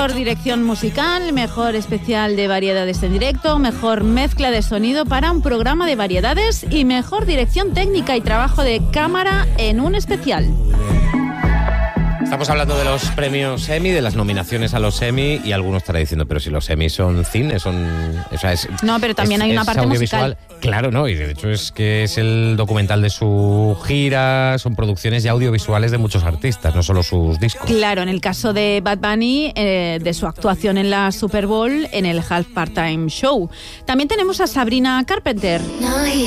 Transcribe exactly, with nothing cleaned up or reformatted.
Mejor dirección musical, mejor especial de variedades en directo, mejor mezcla de sonido para un programa de variedades y mejor dirección técnica y trabajo de cámara en un especial. Estamos hablando de los premios Emmy, de las nominaciones a los Emmy, y algunos estarán diciendo, pero si los Emmy son cine, son... O sea, es, no, pero también es, hay una parte musical. Claro, no, y de hecho es que es el documental de su gira, son producciones ya audiovisuales de muchos artistas, no solo sus discos. Claro, en el caso de Bad Bunny, eh, de su actuación en la Super Bowl, en el Half Part Time Show. También tenemos a Sabrina Carpenter.